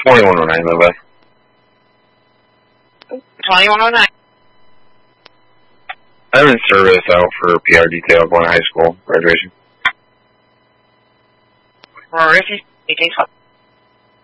2109, Nova. 2109. I'm in service out for PR detail going to high school graduation. Rory, if you speaking.